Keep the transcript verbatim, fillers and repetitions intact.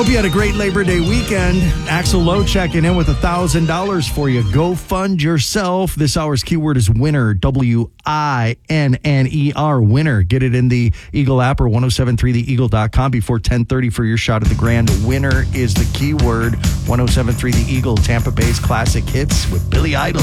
Hope you had a great Labor Day weekend. Axel Lowe checking in with one thousand dollars for you. Go fund yourself. This hour's keyword is winner, W I N N E R, winner. Get it in the Eagle app or ten seventy-three the eagle dot com before ten thirty for your shot at the grand. Winner is the keyword. ten seventy-three The Eagle, Tampa Bay's classic hits with Billy Idol.